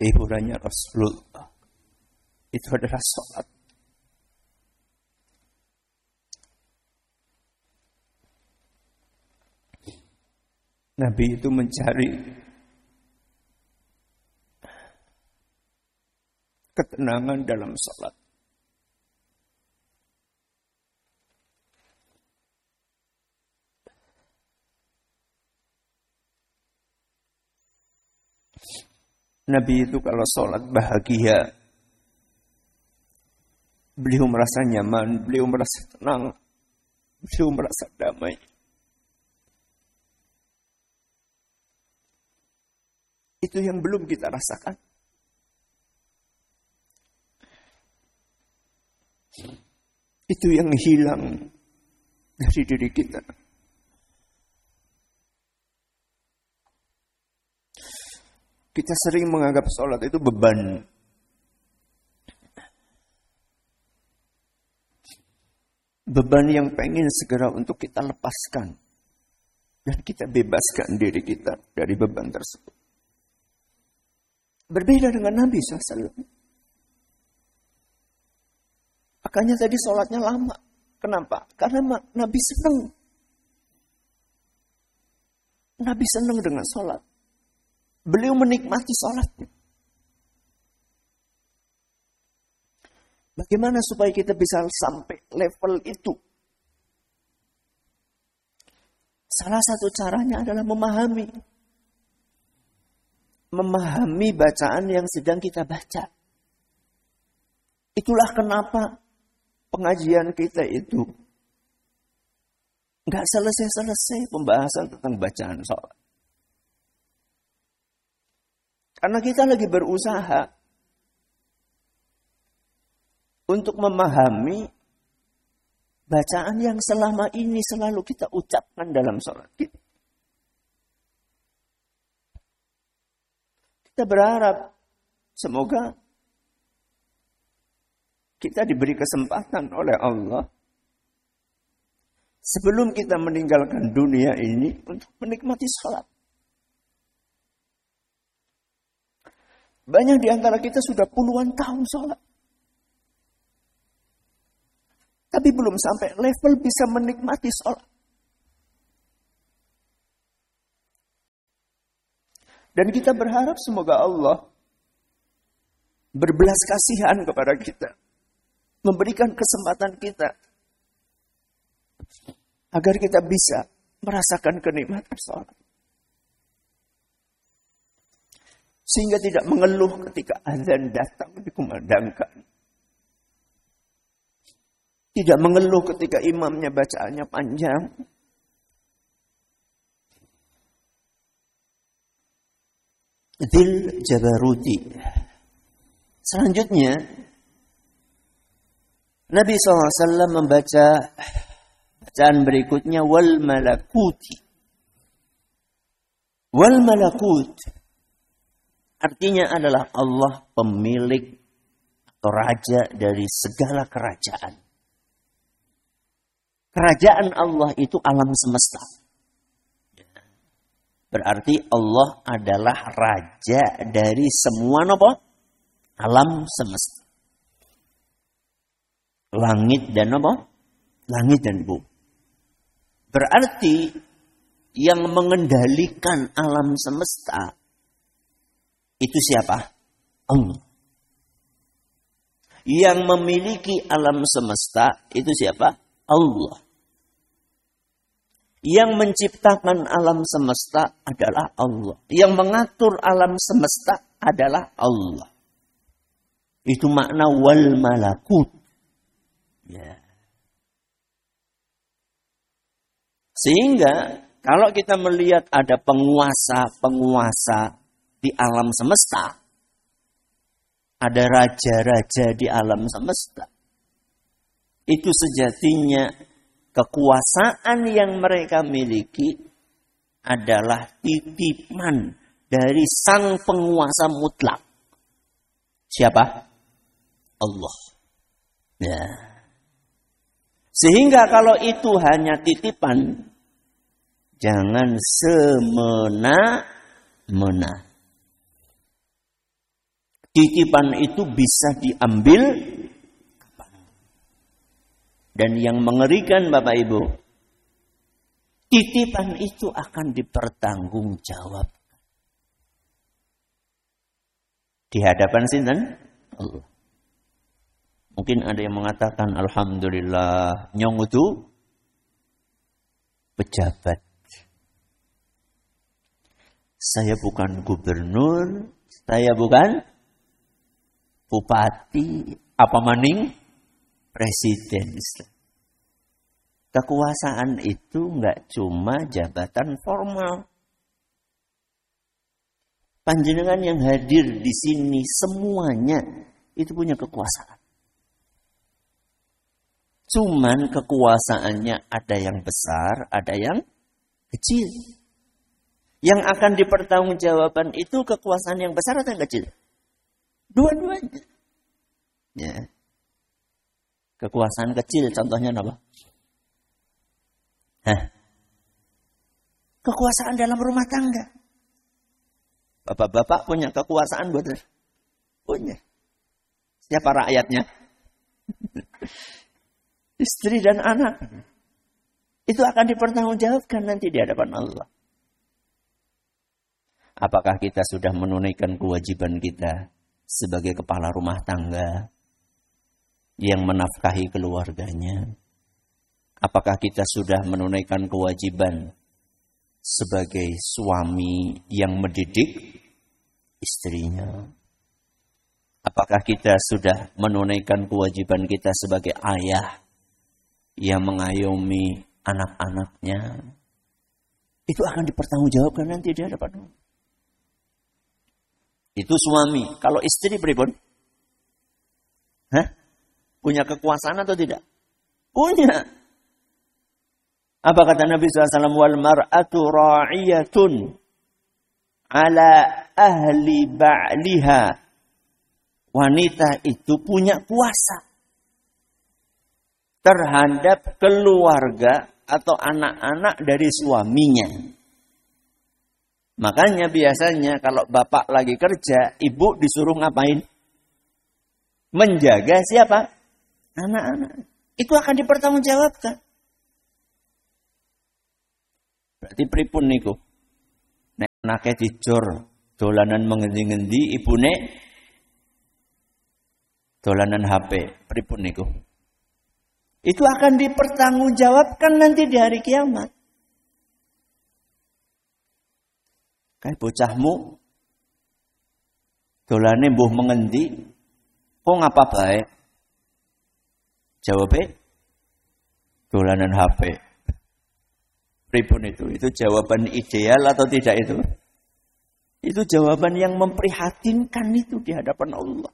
hiburannya Rasulullah itu adalah sholat. Nabi itu mencari ketenangan dalam sholat. Nabi itu kalau sholat bahagia. Beliau merasa nyaman, beliau merasa tenang, beliau merasa damai. Itu yang belum kita rasakan. Itu yang hilang dari diri kita. Kita sering menganggap sholat itu beban. Beban yang pengen segera untuk kita lepaskan. Dan kita bebaskan diri kita dari beban tersebut. Berbeda dengan Nabi SAW. Makanya tadi sholatnya lama. Kenapa? Karena Nabi senang. Nabi senang dengan sholat. Beliau menikmati sholatnya. Bagaimana supaya kita bisa sampai level itu? Salah satu caranya adalah memahami. Memahami bacaan yang sedang kita baca. Itulah kenapa pengajian kita itu nggak selesai-selesai pembahasan tentang bacaan sholat. Karena kita lagi berusaha untuk memahami bacaan yang selama ini selalu kita ucapkan dalam sholat kita. Kita berharap semoga kita diberi kesempatan oleh Allah sebelum kita meninggalkan dunia ini untuk menikmati sholat. Banyak di antara kita sudah puluhan tahun sholat. Tapi belum sampai level bisa menikmati sholat. Dan kita berharap semoga Allah berbelas kasihan kepada kita. Memberikan kesempatan kita. Agar kita bisa merasakan kenikmatan sholat. Sehingga tidak mengeluh ketika azan datang dikumandangkan. Tidak mengeluh ketika imamnya bacaannya panjang. Dzil Jabaruti. Selanjutnya, Nabi SAW membaca bacaan berikutnya, wal malakuti. Wal malakut artinya adalah Allah pemilik atau raja dari segala kerajaan. Kerajaan Allah itu alam semesta. Berarti Allah adalah raja dari semua apa? Alam semesta. Langit dan apa? Langit dan bumi. Berarti yang mengendalikan alam semesta itu siapa? Allah. Yang memiliki alam semesta itu siapa? Allah. Yang menciptakan alam semesta adalah Allah. Yang mengatur alam semesta adalah Allah. Itu makna wal malakut. Ya. Sehingga kalau kita melihat ada penguasa-penguasa di alam semesta, ada raja-raja di alam semesta, itu sejatinya kekuasaan yang mereka miliki adalah titipan dari sang penguasa mutlak. Siapa? Allah. Ya. Sehingga kalau itu hanya titipan, jangan semena-mena. Titipan itu bisa diambil. Dan yang mengerikan Bapak Ibu, titipan itu akan dipertanggungjawabkan di hadapan sinten? Allah. Mungkin ada yang mengatakan alhamdulillah nyong itu pejabat. Saya bukan gubernur, saya bukan bupati, apa maning presiden. Kekuasaan itu enggak cuma jabatan formal. Panjenengan yang hadir di sini semuanya itu punya kekuasaan. Cuman kekuasaannya ada yang besar, ada yang kecil. Yang akan dipertanggungjawabkan itu kekuasaan yang besar atau yang kecil? Dua-duanya. Ya. Kekuasaan kecil contohnya apa? Kekuasaan dalam rumah tangga. Bapak-bapak punya kekuasaan buat punya. Siapa rakyatnya? Istri dan anak. Itu akan dipertanggungjawabkan nanti di hadapan Allah. Apakah kita sudah menunaikan kewajiban kita sebagai kepala rumah tangga yang menafkahi keluarganya? Apakah kita sudah menunaikan kewajiban sebagai suami yang mendidik istrinya? Apakah kita sudah menunaikan kewajiban kita sebagai ayah yang mengayomi anak-anaknya? Itu akan dipertanggungjawabkan nanti di hadapan Allah. Itu suami. Kalau istri pripun? Punya kekuasaan atau tidak? Punya. Apa kata Nabi SAW? Wal mar'atu ra'iyatun ala ahli ba'liha. Wanita itu punya kuasa terhadap keluarga atau anak-anak dari suaminya. Makanya biasanya kalau bapak lagi kerja, ibu disuruh ngapain? Menjaga siapa? Anak-anak. Itu akan dipertanggungjawabkan. Berarti pripun niku? Nek anake dijor dolanan mengendi-ngendi, ibune dolanan HP, pripun niku? Itu akan dipertanggungjawabkan nanti di hari kiamat. Kayak bocahmu dolane mbuh mengendi, kok ngapa bae? Jawabnya dolanan HP. Pripun itu? Itu jawaban ideal atau tidak itu? Itu jawaban yang memprihatinkan itu di hadapan Allah.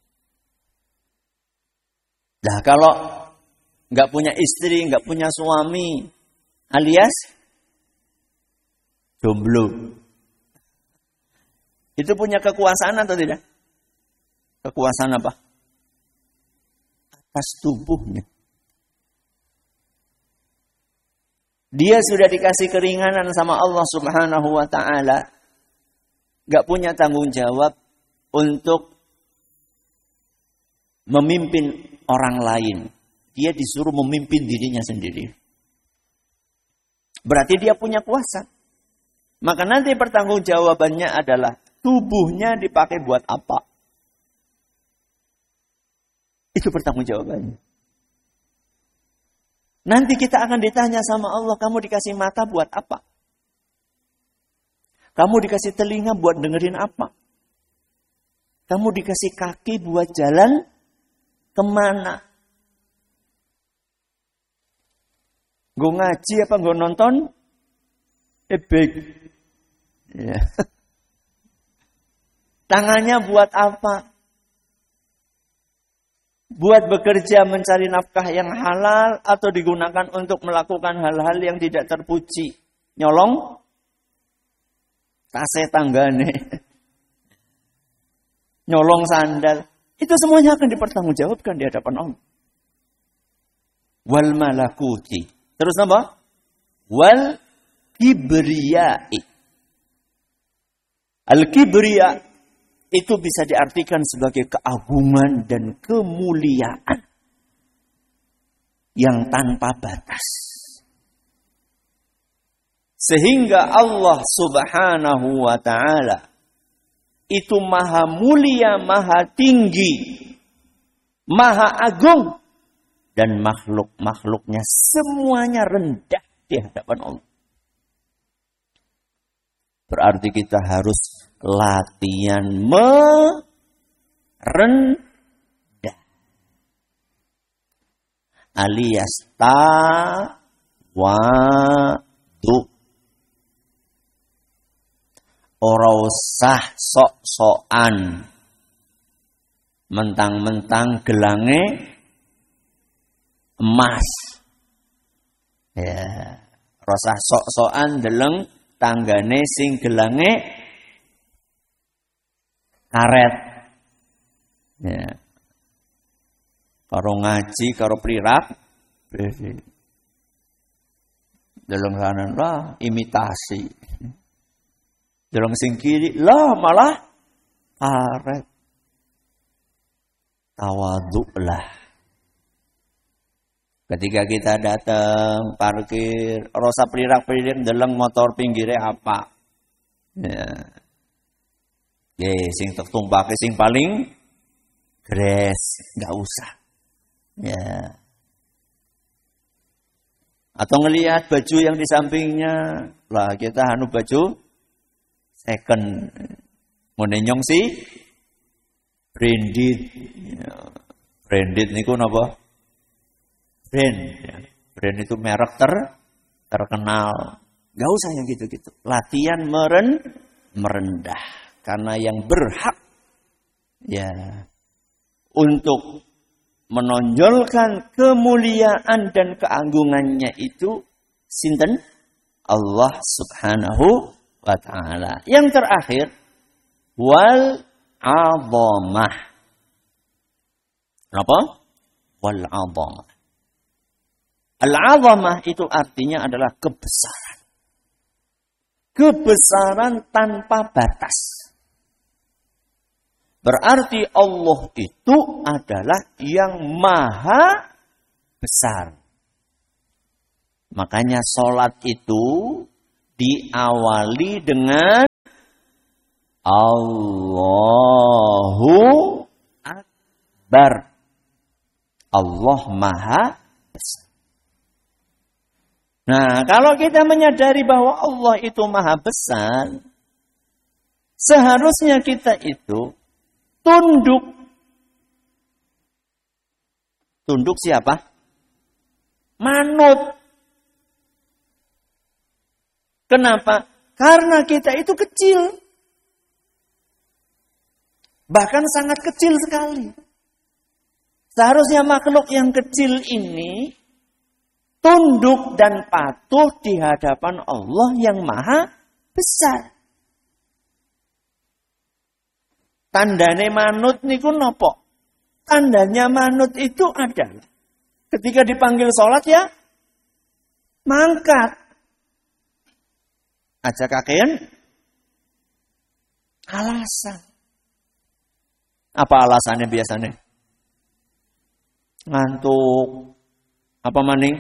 Nah kalau nggak punya istri, nggak punya suami, alias jomblo. Itu punya kekuasaan atau tidak? Kekuasaan apa? Atas tubuhnya. Dia sudah dikasih keringanan sama Allah Subhanahu wa ta'ala. Gak punya tanggung jawab untuk memimpin orang lain. Dia disuruh memimpin dirinya sendiri. Berarti dia punya kuasa. Maka nanti pertanggungjawabannya adalah tubuhnya dipakai buat apa? Itu pertanggungjawabannya. Nanti kita akan ditanya sama Allah, kamu dikasih mata buat apa? Kamu dikasih telinga buat dengerin apa? Kamu dikasih kaki buat jalan kemana? Gue ngaji apa gue nonton? Ebek. Ya. Tangannya buat apa? Buat bekerja mencari nafkah yang halal atau digunakan untuk melakukan hal-hal yang tidak terpuji. Nyolong tase tanggane. Nyolong sandal. Itu semuanya akan dipertanggungjawabkan di hadapan Allah. Wal malakuti. Terus apa? Wal kibriyai. Al kibriya itu bisa diartikan sebagai keagungan dan kemuliaan yang tanpa batas. Sehingga Allah Subhanahu wa ta'ala itu maha mulia, maha tinggi, maha agung, dan makhluk-makhluknya semuanya rendah di hadapan Allah. Berarti kita harus latihan merendah alias tawadu. Ora usah sok-sokan mentang-mentang gelange emas. Ya, ora usah sok-sokan deleng tanggane sing gelange karet. Ya. Karo ngaji, karo prirak, deleng kanan lah imitasi. Deleng sing kiri lah malah karet. Tawadhu lah. Ketika kita datang parkir, rasa prirak-pririk deleng motor pinggirnya apa? Ya. Sing tumpake sing paling gres, enggak usah. Ya. Atau ngelihat baju yang di sampingnya, lah kita anu baju second. Monenyong si branded. Ya. Branded niku napa? Brand. Ya. Brand itu merek terkenal. Enggak usah yang gitu-gitu. Latihan merendah. Karena yang berhak ya untuk menonjolkan kemuliaan dan keagungannya itu sinten? Allah Subhanahu wa ta'ala. Yang terakhir wal 'azamah. Apa? Wal 'azamah. Al-'azamah itu artinya adalah kebesaran. Kebesaran tanpa batas. Berarti Allah itu adalah yang maha besar. Makanya sholat itu diawali dengan Allahu Akbar. Allah maha besar. Nah, kalau kita menyadari bahwa Allah itu maha besar, seharusnya kita itu tunduk. Tunduk siapa? Manut. Kenapa? Karena kita itu kecil. Bahkan sangat kecil sekali. Seharusnya makhluk yang kecil ini tunduk dan patuh di hadapan Allah yang maha besar. Tandane manut niku nopo? Tandanya manut itu adalah ketika dipanggil sholat ya mangkat. Aja kakean alasan. Apa alasannya biasanya? Ngantuk. Apa maning?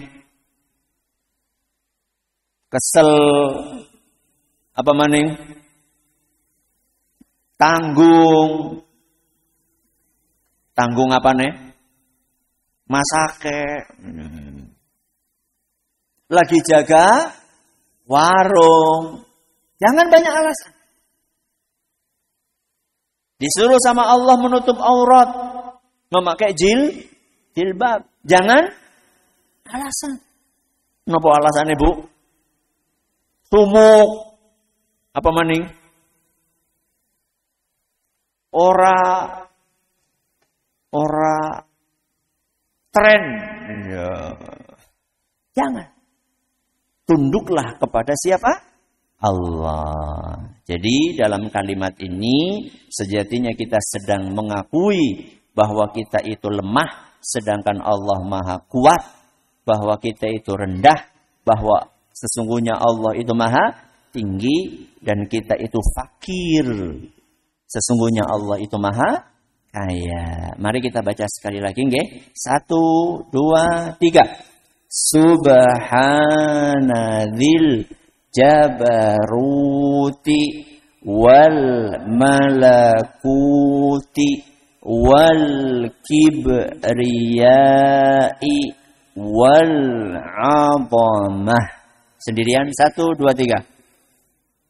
Kesel. Apa maning? Tanggung. Tanggung apa nih? Masake. Lagi jaga warung. Jangan banyak alasan. Disuruh sama Allah menutup aurat. Memakai jilbab. Jangan alasan. Napa alasannya, Bu? Sumuk. Apa maning? Ora tren. Ya. Jangan. Tunduklah kepada siapa? Allah. Jadi dalam kalimat ini sejatinya kita sedang mengakui bahwa kita itu lemah sedangkan Allah maha kuat, bahwa kita itu rendah, bahwa sesungguhnya Allah itu maha tinggi dan kita itu fakir. Sesungguhnya Allah itu maha kaya. Mari kita baca sekali lagi, nggih. 1, 2, 3. Subhanadzil jabaruti wal malakuti wal kibriyai wal 'azamah. Sendirian 1, 2, 3.